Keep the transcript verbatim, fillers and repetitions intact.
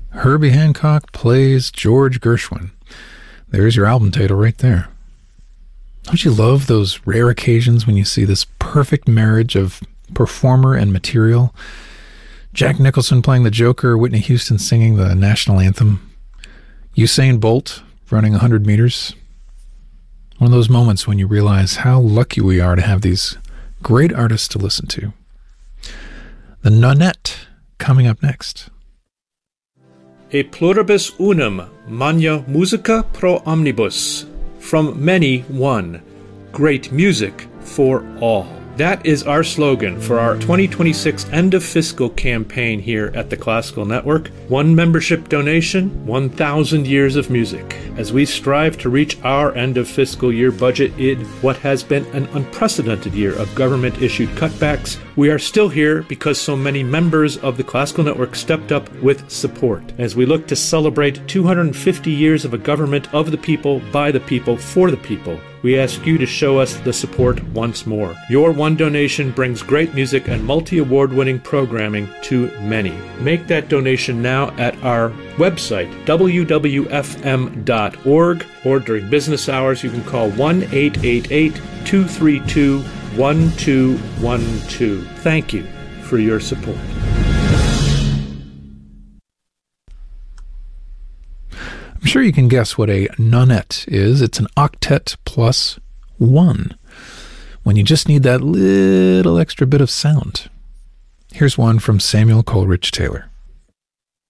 Herbie Hancock plays George Gershwin. There's your album title right there. Don't you love those rare occasions when you see this perfect marriage of performer and material? Jack Nicholson playing the Joker, Whitney Houston singing the national anthem, Usain Bolt running one hundred meters. One of those moments when you realize how lucky we are to have these great artists to listen to. The Nonette coming up next. E pluribus unum, magna musica pro omnibus. From many, one. Great music for all. That is our slogan for our twenty twenty-six end of fiscal campaign here at the Classical Network. One membership donation, one thousand years of music. As we strive to reach our end of fiscal year budget in what has been an unprecedented year of government-issued cutbacks, we are still here because so many members of the Classical Network stepped up with support. As we look to celebrate two hundred fifty years of a government of the people, by the people, for the people, we ask you to show us the support once more. Your one donation brings great music and multi-award-winning programming to many. Make that donation now at our website, w w f m dot org, or during business hours you can call one eight eight eight, two three two, one two one two. Thank you for your support. I'm sure you can guess what a nonette is. It's an octet plus one, when you just need that little extra bit of sound. Here's one from Samuel Coleridge Taylor.